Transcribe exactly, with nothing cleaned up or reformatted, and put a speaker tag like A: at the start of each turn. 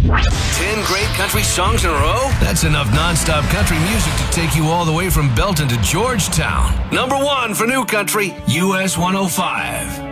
A: Ten great country songs in a row? That's enough non-stop country music to take you all the way from Belton to Georgetown. Number one for new country, U S one oh five.